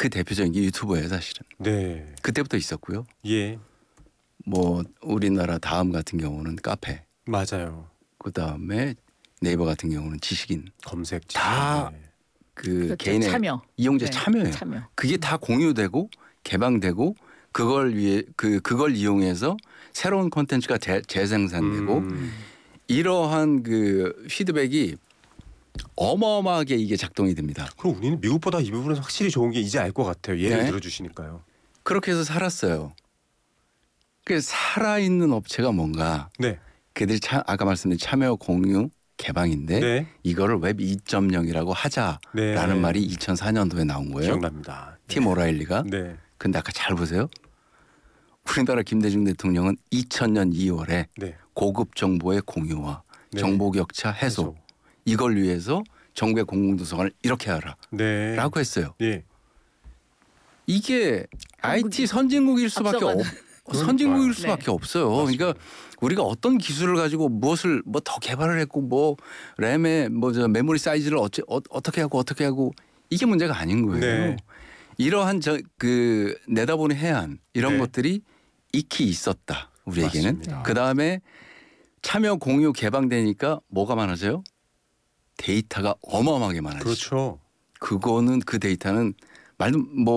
그 대표적인 게 유튜버예요, 사실은. 네. 그때부터 있었고요. 예. 뭐 우리나라 다음 같은 경우는 카페. 맞아요. 그다음에 네이버 같은 경우는 지식인. 검색 다 네. 그 그렇죠. 개인의 참여. 이용자 네, 참여예요. 참여. 그게 다 공유되고 개방되고 그걸 위해 그걸 이용해서 새로운 콘텐츠가 재생산되고 이러한 그 피드백이 어마어마하게 이게 작동이 됩니다. 그럼 우리는 미국보다 이 부분은 확실히 좋은 게 이제 알 것 같아요. 예를 네. 들어주시니까요. 그렇게 해서 살았어요. 그 살아있는 업체가 뭔가 네. 그들이 아까 말씀드린 참여 공유 개방인데 네. 이거를 웹 2.0이라고 하자라는 네. 말이 2004년도에 나온 거예요. 기억납니다. 팀 오라일리가. 네. 근데 아까 잘 보세요. 우리나라 김대중 대통령은 2000년 2월에 네. 고급 정보의 공유와 네. 정보 격차 해소 이걸 위해서 정부의 공공도서관을 이렇게 하라 네. 라고 했어요. 예. 이게 IT 선진국일 수밖에 선진국일 수밖에 없어요. 맞습니다. 그러니까 우리가 어떤 기술을 가지고 무엇을 뭐 더 개발을 했고 뭐 램의 뭐 저 메모리 사이즈를 어떻게 하고 이게 문제가 아닌 거예요. 네. 이러한 그 내다보는 해안 이런 네. 것들이 익히 있었다 우리에게는. 맞습니다. 그 다음에 참여 공유 개방되니까 뭐가 많아져요? 데이터가 어마어마하게 많아지죠. 그렇죠. 그거는 그 데이터는 말도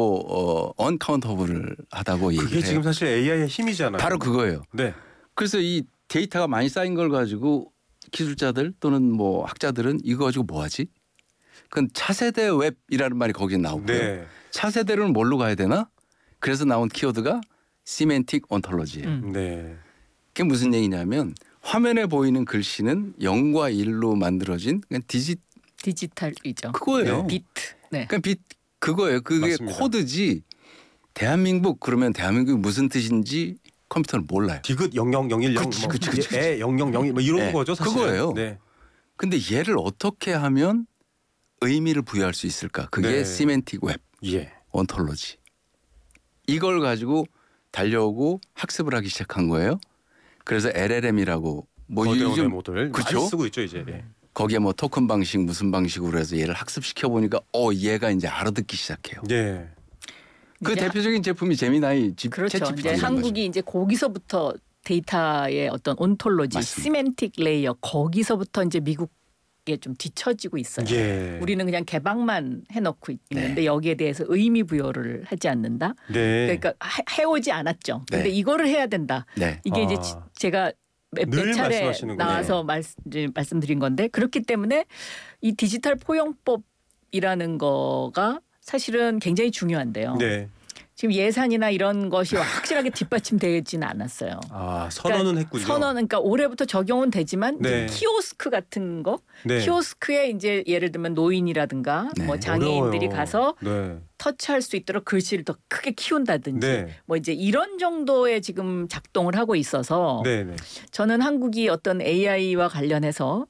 언카운터블하다고 얘기를 그게 해요. 지금 사실 AI의 힘이잖아요. 바로 그거예요. 네. 그래서 이 데이터가 많이 쌓인 걸 가지고 기술자들 또는 뭐 학자들은 이거 가지고 뭐 하지? 그건 차세대 웹이라는 말이 거기에 나오고요. 네. 차세대로는 뭘로 가야 되나? 그래서 나온 키워드가 시멘틱 온톨로지예요. 네. 그게 무슨 얘기냐면 화면에 보이는 글씨는 0과 1로 만들어진 그냥 디지털이죠. 그거예요. 네. 비트. 네. 그냥 그거예요. 그게 맞습니다. 코드지. 대한민국 그러면 대한민국이 무슨 뜻인지 컴퓨터는 몰라요. 디귿 0001 그치, 그치. 에 0001 뭐 이런 네, 거죠, 사실. 그거예요. 네. 근데 얘를 어떻게 하면 의미를 부여할 수 있을까? 그게 네. 시멘틱 웹, 예. 온톨로지. 이걸 가지고 달려오고 학습을 하기 시작한 거예요. 그래서 LLM이라고 뭐 거대원의 요즘 모델 그쵸? 많이 쓰고 있죠, 이제. 예. 거기에 뭐 토큰 방식 무슨 방식으로 해서 얘를 학습시켜 보니까 얘가 이제 알아듣기 시작해요. 예. 그 이제 대표적인 제품이 제미나이 그렇죠. 챗GPT 이제 이런 한국이 거죠. 이제 거기서부터 데이터의 어떤 온톨로지, 맞습니다. 시멘틱 레이어 거기서부터 이제 미국에 좀 뒤처지고 있어요. 예. 우리는 그냥 개방만 해놓고 있는데 네. 여기에 대해서 의미 부여를 하지 않는다. 네. 그러니까 해오지 않았죠. 근데 네. 이거를 해야 된다. 네. 이게 이제 제가 몇 늘 차례 말씀하시는군요. 나와서 말씀드린 건데 그렇기 때문에 이 디지털 포용법이라는 거가 사실은 굉장히 중요한데요. 네. 지금 예산이나 이런 것이 확실하게 뒷받침되지는 않았어요. 아, 선언은 했군요. 그러니까 올해부터 적용은 되지만 네. 이제 키오스크 같은 거, 네. 키오스크에 이제 예를 들면 노인이라든가 네. 뭐 장애인들이 어려워요. 가서 네. 터치할 수 있도록 글씨를 더 크게 키운다든지 네. 뭐 이제 이런 정도의 지금 작동을 하고 있어서 네, 네. 저는 한국이 어떤 AI와 관련해서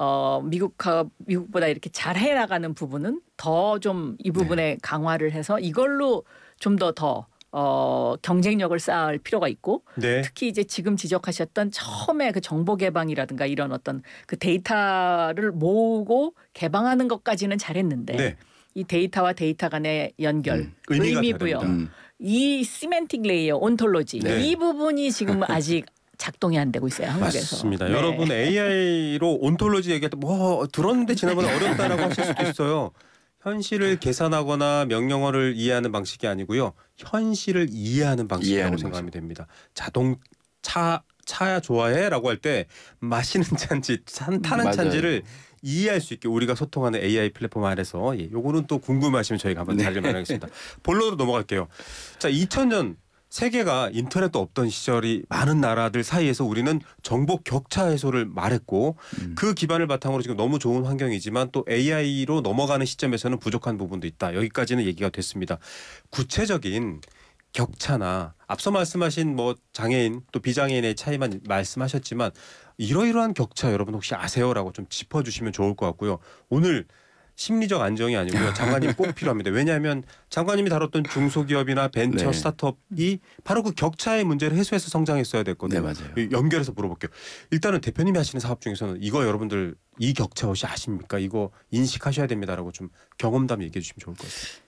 미국보다 이렇게 잘 해나가는 부분은 더 좀 이 부분에 강화를 해서 이걸로 좀 더 경쟁력을 쌓을 필요가 있고 네. 특히 이제 지금 지적하셨던 처음에 그 정보 개방이라든가 이런 어떤 그 데이터를 모으고 개방하는 것까지는 잘했는데 네. 이 데이터와 데이터 간의 연결, 의미가 의미 돼야 부여, 됩니다. 이 시멘틱 레이어, 온톨로지 네. 이 부분이 지금 아직 작동이 안 되고 있어요. 한국에서. 맞습니다. 네. 여러분 AI로 온톨로지 얘기할 때 뭐 들었는데 지난번에 어렵다라고 하실 수도 있어요. 현실을 계산하거나 명령어를 이해하는 방식이 아니고요. 현실을 이해하는 방식이라고 이해하는 생각하면 됩니다. 차 좋아해라고 할 때 마시는 찬지, 타는 맞아요. 찬지를 이해할 수 있게 우리가 소통하는 AI 플랫폼 안에서 요거는 또 궁금하시면 저희가 한번 달리 마련하겠습니다. 본론으로 넘어갈게요. 자, 2000년 세계가 인터넷도 없던 시절이 많은 나라들 사이에서 우리는 정보 격차 해소를 말했고 그 기반을 바탕으로 지금 너무 좋은 환경이지만 또 AI로 넘어가는 시점에서는 부족한 부분도 있다. 여기까지는 얘기가 됐습니다. 구체적인 격차나 앞서 말씀하신 뭐 장애인 또 비장애인의 차이만 말씀하셨지만 이러이러한 격차 여러분 혹시 아세요라고 좀 짚어주시면 좋을 것 같고요. 오늘 심리적 안정이 아니고요. 장관님 꼭 필요합니다. 왜냐하면 장관님이 다뤘던 중소기업이나 벤처 네. 스타트업이 바로 그 격차의 문제를 해소해서 성장했어야 됐거든요. 네, 맞아요. 연결해서 물어볼게요. 일단은 대표님이 하시는 사업 중에서는 이거 여러분들 이 격차 혹시 아십니까? 이거 인식하셔야 됩니다라고 좀 경험담 얘기해 주시면 좋을 것 같아요.